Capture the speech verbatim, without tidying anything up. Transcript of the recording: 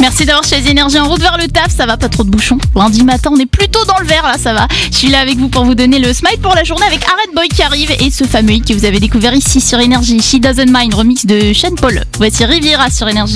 Merci d'avoir choisi Énergie en route vers le taf, ça va, pas trop de bouchons. Lundi matin, on est plutôt dans le vert, là, ça va. Je suis là avec vous pour vous donner le smile pour la journée avec Arrête Boy qui arrive et ce fameux hit que vous avez découvert ici sur Énergie, She Doesn't Mind, remix de Sean Paul. Voici Riviera sur Énergie.